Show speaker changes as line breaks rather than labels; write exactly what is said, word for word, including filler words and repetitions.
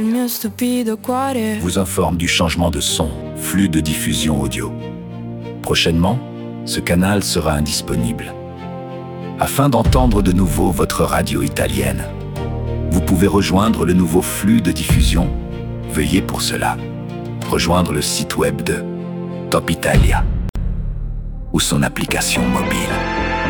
Il mio stupido cuore
vous informe du changement de son, flux de diffusion audio. Prochainement, ce canal sera indisponible. Afin d'entendre de nouveau votre radio italienne, vous pouvez rejoindre le nouveau flux de diffusion. Veuillez pour cela rejoindre le site web de Top Italia ou son application mobile.